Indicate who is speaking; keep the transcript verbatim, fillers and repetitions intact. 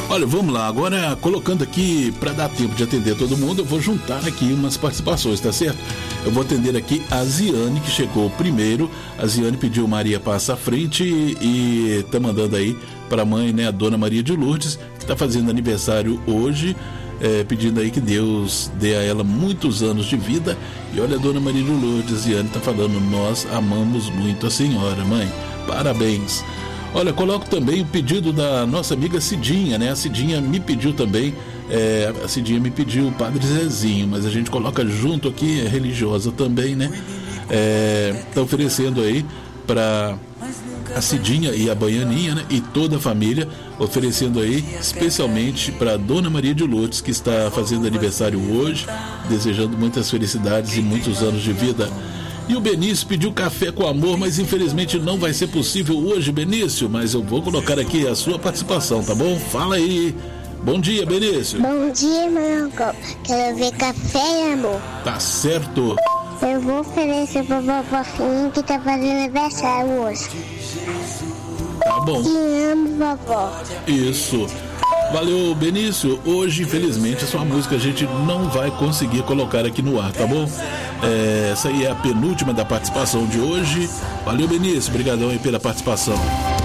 Speaker 1: Olha, vamos lá, agora colocando aqui, para dar tempo de atender todo mundo, eu vou juntar aqui umas participações, tá certo? Eu vou atender aqui a Ziane, que chegou primeiro. A Ziane pediu Maria Passa à Frente e, e tá mandando aí para a mãe, né, a Dona Maria de Lourdes, que está fazendo aniversário hoje, é, pedindo aí que Deus dê a ela muitos anos de vida. E olha, a Dona Maria de Lourdes, Ziane tá falando, nós amamos muito a senhora, mãe, parabéns. Olha, coloco também o pedido da nossa amiga Cidinha, né? A Cidinha me pediu também, é, a Cidinha me pediu o Padre Zezinho, mas a gente coloca junto aqui, é religiosa também, né? É, tá oferecendo aí para a Cidinha e a Baianinha, né? E toda a família, oferecendo aí especialmente para Dona Maria de Lourdes, que está fazendo aniversário hoje, desejando muitas felicidades e muitos anos de vida. E o Benício pediu café com amor, mas infelizmente não vai ser possível hoje, Benício, mas eu vou colocar aqui a sua participação, tá bom? Fala aí. Bom dia, Benício.
Speaker 2: Bom dia, Marco. Quero ver café, amor.
Speaker 1: Tá certo.
Speaker 2: Eu vou oferecer pra vovozinha que tá fazendo aniversário hoje.
Speaker 1: Tá bom.
Speaker 2: Te amo, vovó.
Speaker 1: Isso. Valeu, Benício. Hoje, infelizmente, a sua música a gente não vai conseguir colocar aqui no ar, tá bom? É, essa aí é a penúltima da participação de hoje. Valeu, Benício. Obrigadão aí pela participação.